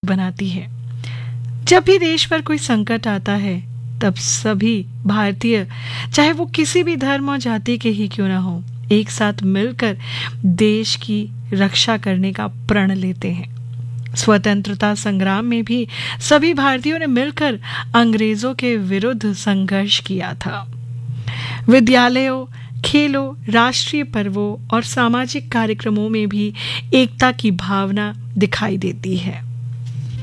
बनाती है। जब भी देश पर कोई संकट आता है तब सभी भारतीय, चाहे वो किसी भी धर्म और जाति के ही क्यों ना हो, एक साथ मिलकर देश की रक्षा करने का प्रण लेते हैं। स्वतंत्रता संग्राम में भी सभी भारतीयों ने मिलकर अंग्रेजों के विरुद्ध संघर्ष किया था। विद्यालयों, खेलों, राष्ट्रीय पर्वों और सामाजिक कार्यक्रमों में भी एकता की भावना दिखाई देती है।